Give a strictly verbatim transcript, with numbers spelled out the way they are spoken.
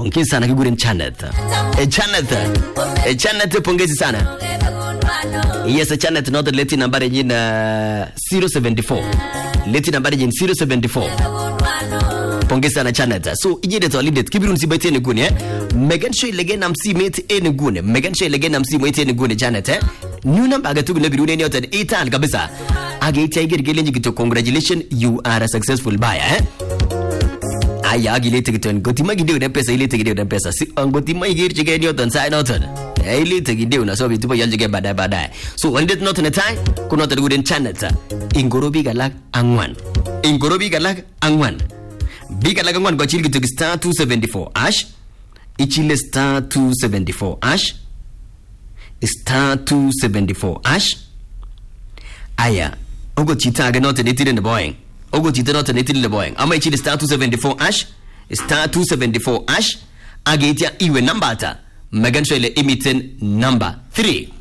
Pongezi sana kiguren Janet. E Janet. E Janet pongezi sana. Yes, Janet not leti nambari jina zero seven four. Leti nambari jina zero seven four. Pongezi sana Janet. So ijide to lidet kibirun sibete ne gune eh. Megan show lege nam si mate ene gune. Megan show lege nam si mate ene gune Janet eh. New number agatu gune birune ne otan eitan kabisa. Age tiger gelenji kito congratulations, you are a successful buyer eh. Aya gilete kiton gotima gideu na pesa ile tegideu na pesa si gotima igir chige ni otan sai notan ile tegideu na so bitu pa yaljige badai badai. So when did not in a time kuno ta guden Janet ingorobi galak angwan ingorobi galak angwan biga galak angwan go chilgi to star two seventy-four ash ichile star two seventy-four ash star two seventy-four ash aya ogo chita ga not in the boy ogo chita not in the boy ama ichile star two seventy-four ash star two seventy-four ash agetia iwe number ata Megan Shele imitin number three.